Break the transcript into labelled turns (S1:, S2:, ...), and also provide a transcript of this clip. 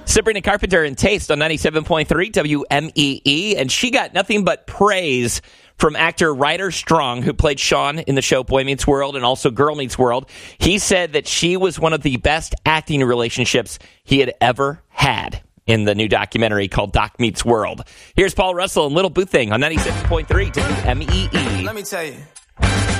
S1: Sabrina Carpenter and Taste on 97.3 WMEE, and she got nothing but praise from actor Ryder Strong, who played Sean in the show Boy Meets World and also Girl Meets World. He said that she was one of the best acting relationships he had ever had in the new documentary called Doc Meets World. Here's Paul Russell and Little Boo Thing on 97.3 WMEE.
S2: Let me tell you.